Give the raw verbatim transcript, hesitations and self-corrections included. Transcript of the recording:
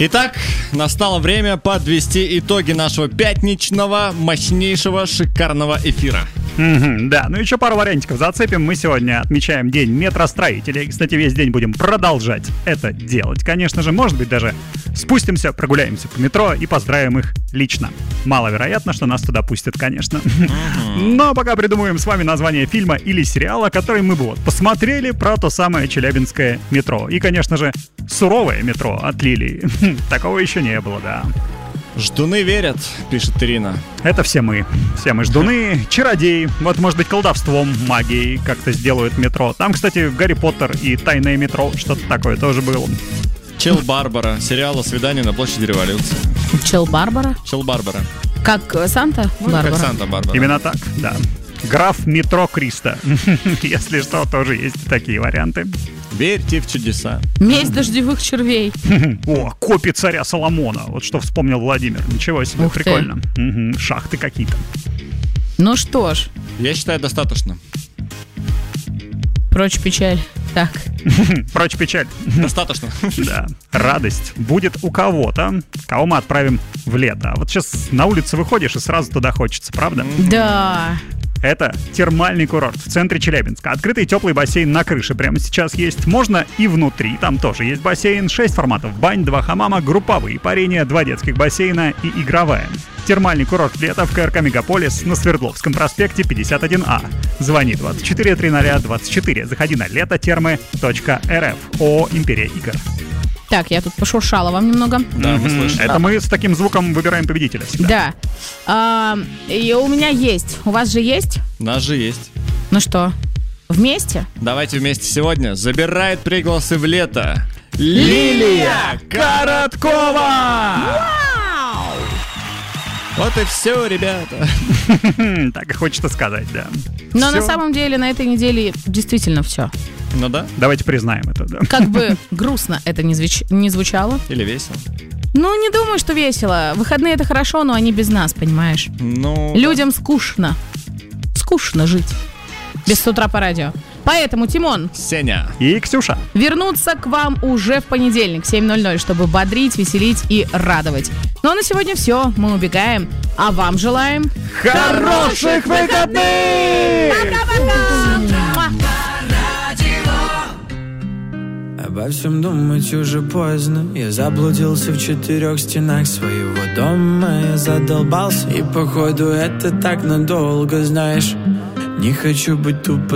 Итак, настало время подвести итоги нашего пятничного, мощнейшего, шикарного эфира. Mm-hmm, да, ну еще пару вариантиков зацепим. Мы сегодня отмечаем День метростроителей. Кстати, весь день будем продолжать это делать. Конечно же, может быть, даже спустимся, прогуляемся по метро и поздравим их лично. Маловероятно, что нас туда пустят, конечно. Mm-hmm. Но пока придумываем с вами название фильма или сериала, который мы бы вот посмотрели про то самое челябинское метро. И, конечно же, суровое метро от Лилии. Такого еще не было, да. Ждуны верят, пишет Ирина. Это все мы. Все мы ждуны, чародеи. Вот, может быть, колдовством, магией как-то сделают метро. Там, кстати, Гарри Поттер и Тайное метро, что-то такое тоже было. Чел Барбара. Сериал о свидании на площади Революции. Чел Барбара? Чел Барбара. Как Санта Барбара? Как Санта Барбара. Именно так, да. Граф Метро Криста. Если что, тоже есть такие варианты. Верьте в чудеса. Месть дождевых червей. О, копия царя Соломона. Вот что вспомнил Владимир. Ничего себе, ух прикольно. Угу, шахты какие-то. Ну что ж. Я считаю, достаточно. Прочь печаль. Так. Прочь печаль. Достаточно. Да. Радость будет у кого-то, кого мы отправим в лето. А вот сейчас на улицу выходишь и сразу туда хочется, правда? Да. Это термальный курорт в центре Челябинска. Открытый теплый бассейн на крыше прямо сейчас есть. Можно и внутри, там тоже есть бассейн. Шесть форматов бань, два хамама, групповые парения, два детских бассейна и игровая. Термальный курорт лета в КРК «Мегаполис» на Свердловском проспекте пятьдесят один А. Звони двадцать четыре тридцать двадцать четыре. Заходи на летотермы точка эр эф. ООО «Империя игр». Так, я тут пошуршала вам немного. Да, мы слышим. Это мы с таким звуком выбираем победителя всегда. Да. А, и у меня есть. У вас же есть? У нас же есть. Ну что, вместе? Давайте вместе сегодня. Забирает пригласы в лето Лилия Короткова! Вау! Вот и все, ребята. Так и хочется сказать, да. Но Всё. на самом деле на этой неделе действительно все. Ну да. Давайте признаем это, да. Как бы грустно это не, звуч... не звучало. Или весело. Ну, не думаю, что весело. Выходные — это хорошо, но они без нас, понимаешь? Ну... Людям скучно. Скучно жить. Без с утра по радио. Поэтому, Тимон, Сеня и Ксюша вернуться к вам уже в понедельник, семь ноль ноль, чтобы бодрить, веселить и радовать. Ну а на сегодня все. Мы убегаем. А вам желаем хороших выходных! Пока-пока! Обо всем думать уже поздно. Я заблудился в четырех стенах своего дома. Я задолбался, и походу это так надолго, знаешь. Не хочу быть тупо